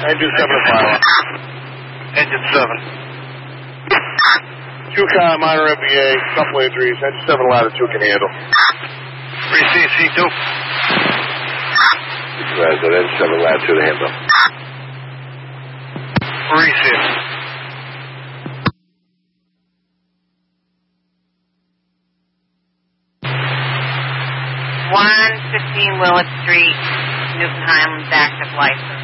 Engine 7 to fire. Engine 7. 2 minor MBA, couple injuries. Engine 7 latitude can handle. 3CC2. Engine 7 latitude handle. 3CC. 115 Willett Street, Newton Highlands, active license.